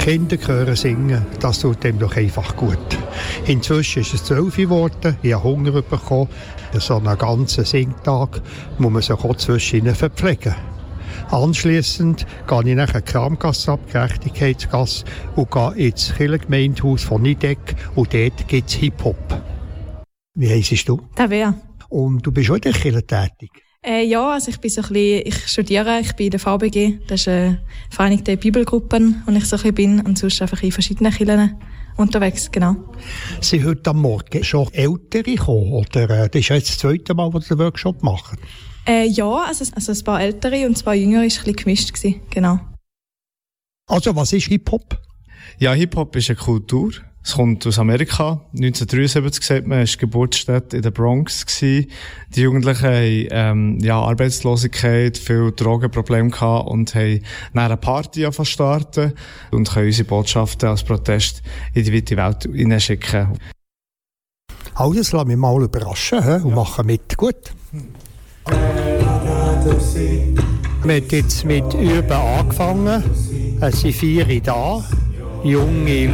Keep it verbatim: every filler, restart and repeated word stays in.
Kinder hören singen, das tut dem doch einfach gut. Inzwischen ist es zwölf geworden, ich habe Hunger bekommen. So einen ganzen Singtag muss man sich auch zwischen ihnen verpflegen. Anschliessend gehe ich nachher die Kramgasse ab, Gerechtigkeitsgasse, und gehe ins Kirchengemeindehaus von Nidegg, und dort gibt es Hip-Hop. Wie heisst du? Tabea. Und du bist auch in der Kirche tätig? Äh, ja, also ich bin so ein bisschen, ich studiere, ich bin in der V B G, das ist eine Vereinigte Bibelgruppen, wo ich so ein bisschen bin, und sonst einfach in verschiedenen Kirchen unterwegs, genau. Sind heute am Morgen schon Ältere gekommen, oder äh, das ist jetzt das zweite Mal, wo Sie den Workshop machen? Äh, ja, also, also ein paar Ältere und zwei Jüngere, ist ein bisschen gemischt gewesen, genau. Also, was ist Hip-Hop? Ja, Hip-Hop ist eine Kultur. Es kommt aus Amerika. neunzehnhundertdreiundsiebzig, sagt man, war die Geburtsstätte in der Bronx gewesen. Die Jugendlichen haben, ähm, ja, Arbeitslosigkeit, viel Drogenprobleme gehabt und haben nach einer Party angefangen zu starten und können unsere Botschaften als Protest in die weite Welt hineinschicken. Also, das lassen wir mal überraschen, he? Und ja. machen mit. Gut. Wir haben jetzt mit Üben angefangen. Es sind vier da, junge